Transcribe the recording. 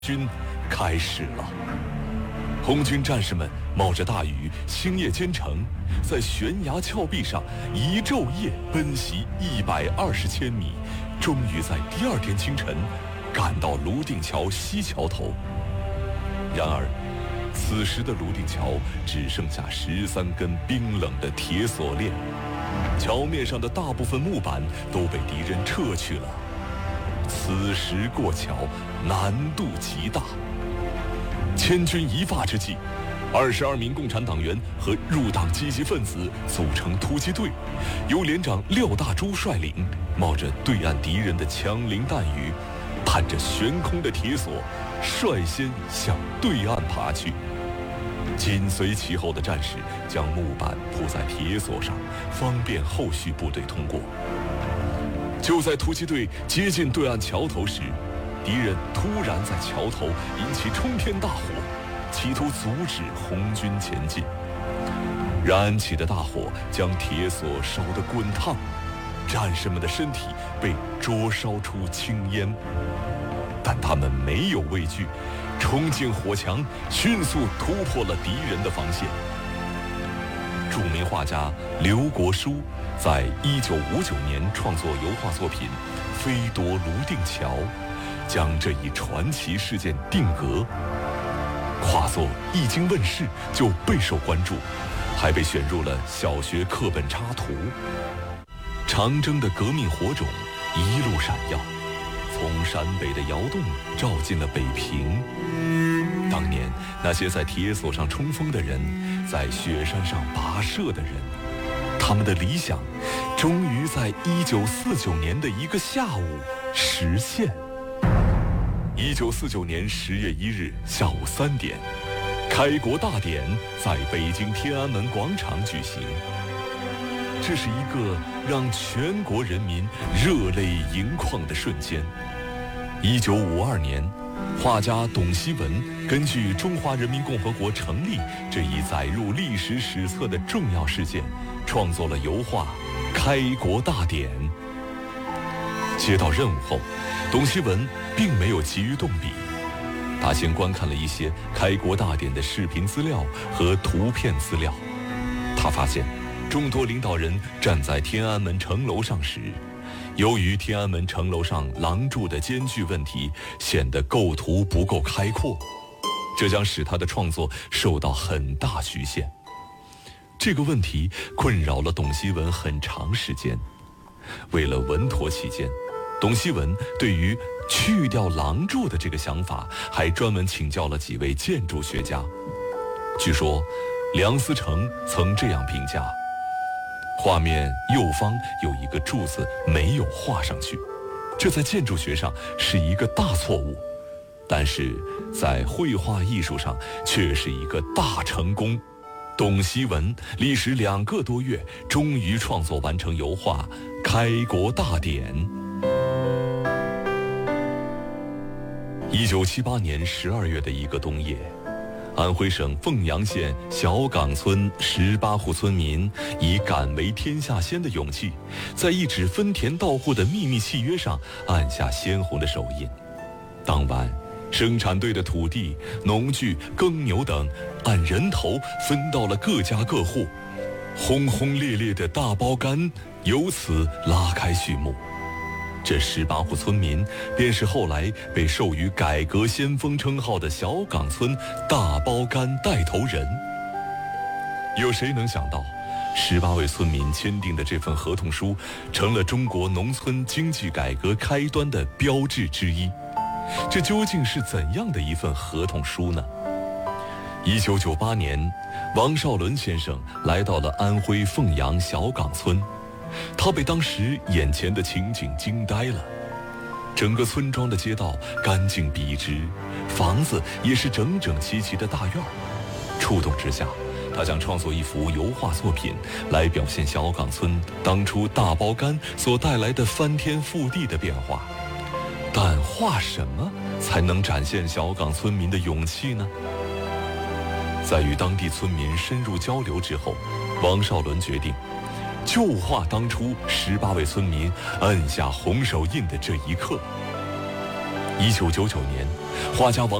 军开始了。红军战士们冒着大雨，星夜兼程，在悬崖峭壁上一昼夜奔袭120千米，终于在第二天清晨赶到泸定桥西桥头。然而，此时的泸定桥只剩下13根冰冷的铁锁链，桥面上的大部分木板都被敌人撤去了。此时过桥难度极大。千钧一发之际，22名共产党员和入党积极分子组成突击队，由连长廖大珠率领，冒着对岸敌人的枪林弹雨，攀着悬空的铁索，率先向对岸爬去。紧随其后的战士将木板铺在铁索上，方便后续部队通过。就在突击队接近对岸桥头时，敌人突然在桥头引起冲天大火，企图阻止红军前进。燃起的大火将铁索烧得滚烫，战士们的身体被灼烧出青烟，但他们没有畏惧，冲进火墙，迅速突破了敌人的防线。著名画家刘国书在1959年创作油画作品《飞夺泸定桥》，将这一传奇事件定格。画作一经问世就备受关注，还被选入了小学课本插图。长征的革命火种一路闪耀，从陕北的窑洞照进了北平。当年那些在铁索上冲锋的人，在雪山上跋涉的人，他们的理想终于在1949年的一个下午实现。1949年10月1日下午3点，开国大典在北京天安门广场举行。这是一个让全国人民热泪盈眶的瞬间。1952年，画家董希文根据中华人民共和国成立这一载入历史史册的重要事件，创作了油画《开国大典》。接到任务后，董希文并没有急于动笔，他先观看了一些开国大典的视频资料和图片资料。他发现，众多领导人站在天安门城楼上时，由于天安门城楼上廊柱的间距问题，显得构图不够开阔，这将使他的创作受到很大局限。这个问题困扰了董希文很长时间。为了稳妥起见，董希文对于去掉廊柱的这个想法，还专门请教了几位建筑学家。据说，梁思成曾这样评价：画面右方有一个柱子没有画上去，这在建筑学上是一个大错误，但是在绘画艺术上却是一个大成功。董希文历时2个多月，终于创作完成油画《开国大典》。1978年12月的一个冬夜，安徽省凤阳县小岗村18户村民以敢为天下先的勇气，在一纸分田到户的秘密契约上按下鲜红的手印。当晚，生产队的土地、农具、耕牛等按人头分到了各家各户，轰轰烈烈的大包干由此拉开序幕。这18户村民便是后来被授予改革先锋称号的小岗村大包干带头人。有谁能想到，18位村民签订的这份合同书成了中国农村经济改革开端的标志之一。这究竟是怎样的一份合同书呢？1998年，王少伦先生来到了安徽凤阳小岗村，他被当时眼前的情景惊呆了。整个村庄的街道干净笔直，房子也是整整齐齐的大院儿。触动之下，他想创作一幅油画作品来表现小岗村当初大包干所带来的翻天覆地的变化。但画什么才能展现小岗村民的勇气呢？在与当地村民深入交流之后，王少伦决定就画当初18位村民按下红手印的这一刻。 1999年，画家王